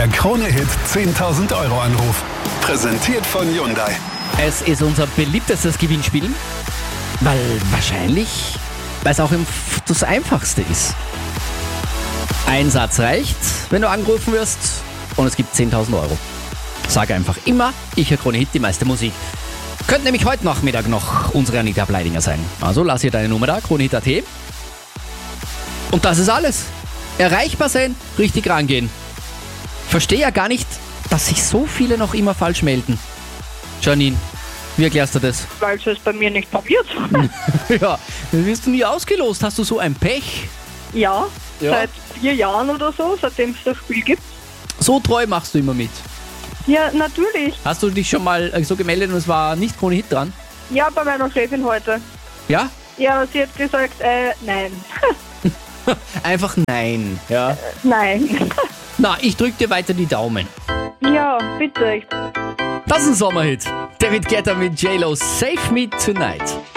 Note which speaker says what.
Speaker 1: Der Krone-Hit 10.000 € Anruf. Präsentiert von Hyundai.
Speaker 2: Es ist unser beliebtestes Gewinnspiel, weil es auch das Einfachste ist. Ein Satz reicht, wenn du angerufen wirst, und es gibt 10.000 €. Sag einfach immer, ich höre Krone-Hit, die meiste Musik. Könnte nämlich heute Nachmittag noch unsere Anita Bleidinger sein. Also lass hier deine Nummer da, Krone-Hit.at. Und das ist alles. Erreichbar sein, richtig rangehen. Verstehe ja gar nicht, dass sich so viele noch immer falsch melden. Janine, wie erklärst du das?
Speaker 3: Weil sie es bei mir nicht probiert.
Speaker 2: Ja, dann wirst du nie ausgelost. Hast du so ein Pech?
Speaker 3: Ja,
Speaker 2: Ja.
Speaker 3: seit 4 Jahren oder so, seitdem es das Spiel gibt.
Speaker 2: So treu machst du immer mit.
Speaker 3: Ja, natürlich.
Speaker 2: Hast du dich schon mal so gemeldet und es war nicht Krone-Hit dran?
Speaker 3: Ja, bei meiner Chefin heute.
Speaker 2: Ja?
Speaker 3: Ja, sie hat gesagt, nein.
Speaker 2: Einfach nein. Ja.
Speaker 3: Nein.
Speaker 2: Na, ich drück dir weiter die Daumen.
Speaker 3: Ja, bitte.
Speaker 2: Das ist ein Sommerhit. David Guetta mit J-Lo, Save Me Tonight.